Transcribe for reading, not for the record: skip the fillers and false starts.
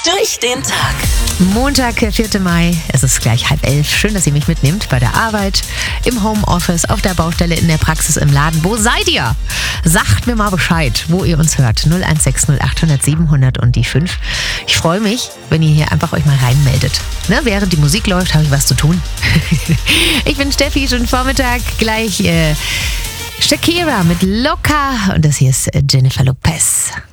Durch den Tag. Montag, 4. Mai, es ist gleich 10:30. Schön, dass ihr mich mitnehmt bei der Arbeit, im Homeoffice, auf der Baustelle, in der Praxis, im Laden. Wo seid ihr? Sagt mir mal Bescheid, wo ihr uns hört. 0160 800 700 und die 5. Ich freue mich, wenn ihr hier einfach euch mal reinmeldet. Ne, während die Musik läuft, habe ich was zu tun. Ich bin Steffi, schönen Vormittag. Gleich Shakira mit Loca und das hier ist Jennifer Lopez.